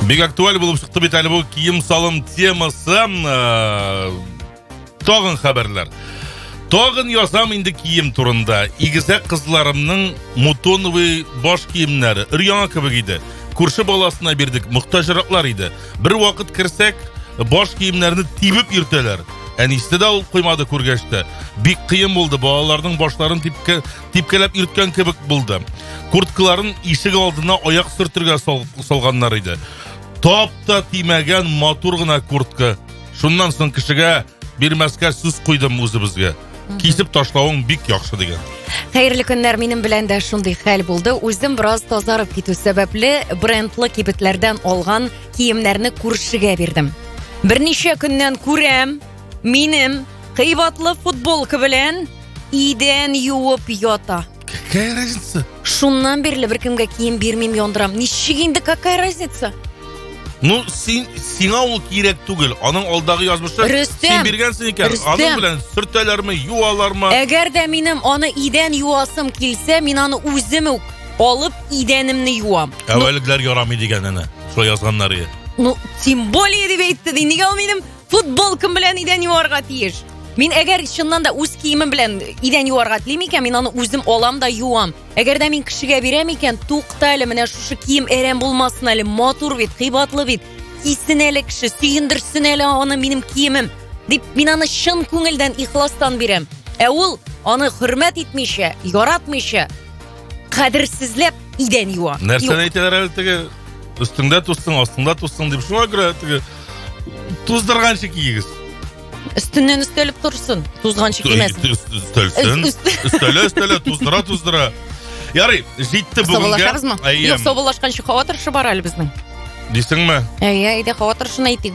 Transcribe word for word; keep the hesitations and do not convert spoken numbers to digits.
Бек актуаль болып шықты бет әлі бұл киім салым темасы. Тоғын хабарлар. Тоғын ясам инде киім турында. Игізек қызларымның мутоновый баш киімнері үряңа кебек иде. Күрші баласына бердік, мұқтажыраклар иде. Бір вақыт кірсек, баш киімнәрні тибіп ертелер. Әнисті де қоймады көргәшті. Бик қиын болды, балалардың башларын типке, типкелеп ирткән кебек болды. Курткаларын ишек алдына аяқ сүртірге салғаннар иде. Тапта тимәгән матур гына куртка. Шуннан соң кешегә бирмәскә сүз куйдым үзебезгә. Кисеп ташлавың бик яхшы дигән. Хәерле көннәр, минем белән дә шундый хәл булды. Үзем бераз тазарып китү сәбәпле брендлы кибетләрдән алган киемнәрне күршегә бирдем. Берничә көннән күрәм, минем кыйбатлы футболка белән идән юып ята. Какая разница? Шуннан бирле беркемгә кием бирмим, яндырам. Ничек инде какая разница? Ну, син, сиңа ул кирәк түгел. Аның алдагы язмышы син биргәнсең икән. Аның белән сөртәләрме, юалармы? Әгәр дә минем аны идән юасым килсә, мин аны үзем үк алып идәнемне юам. Әвәлекләр ярамый дигән әнә. Шулай язганнар иде. Ну, тем более дип әйтте. Нигә ул минем футболкам белән идән юарга тиеш? Мин әгәр чыннан да үз киемем белән идән юарга телим икән, мин аны үзем алам да юам. Әгәр дә мин кешегә бирәм икән, тукта әле, менә шушы кием әрәм булмасын әле, матур бит, кыйбатлы бит. Кисен әле кеше, сөендерсен әле аны минем киемем. Дип мин аны чын күңелдән ихластан бирәм. Ә ул аны хөрмәт итмичә, яратмыйча, кадерсезләп идән юа. Нәрсә әйтәләр әле теге өстеңдә тустың, астыңда тустың дип шуңа күрә теге туздырганчы киегез. Өстеннән өстәлеп торсын, тузганчы кимәсен. Өстәлсен, өстәле, өстәле, туздыра, туздыра. Ярый, җитте бүгенгә. Сабалашабызмы? Юк, сабалашканчы хава торышы бар әле безнең. Дисеңме? Әйе, әйдә хава торышын әйтик.